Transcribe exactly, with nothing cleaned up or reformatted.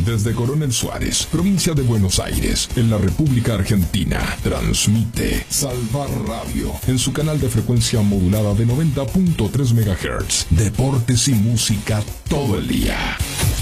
Desde Coronel Suárez, provincia de Buenos Aires, en la República Argentina, transmite Salvar Radio en su canal de frecuencia modulada de noventa punto tres megahertz. Deportes y música todo el día.